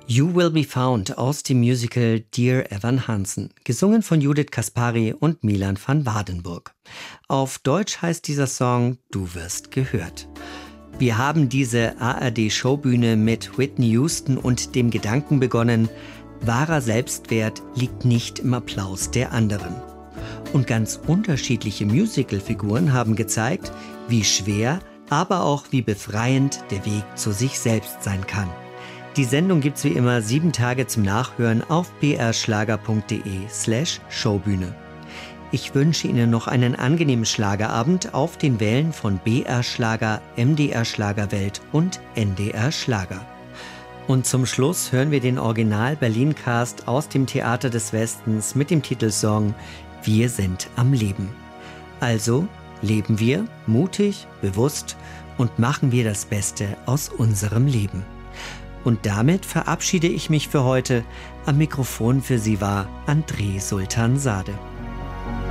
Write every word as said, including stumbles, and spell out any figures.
You Will Be Found aus dem Musical Dear Evan Hansen, gesungen von Judith Caspari und Milan van Waardenburg. Auf Deutsch heißt dieser Song Du wirst gehört. Wir haben diese A R D-Showbühne mit Whitney Houston und dem Gedanken begonnen, wahrer Selbstwert liegt nicht im Applaus der anderen. Und ganz unterschiedliche Musicalfiguren haben gezeigt, wie schwer, aber auch wie befreiend der Weg zu sich selbst sein kann. Die Sendung gibt's wie immer sieben Tage zum Nachhören auf brschlager.de slash Showbühne. Ich wünsche Ihnen noch einen angenehmen Schlagerabend auf den Wellen von B R Schlager, M D R Schlagerwelt und N D R Schlager. Und zum Schluss hören wir den Original-Berlin-Cast aus dem Theater des Westens mit dem Titelsong Wir sind am Leben. Also leben wir mutig, bewusst und machen wir das Beste aus unserem Leben. Und damit verabschiede ich mich für heute. Am Mikrofon für Sie war André Sultan Sade.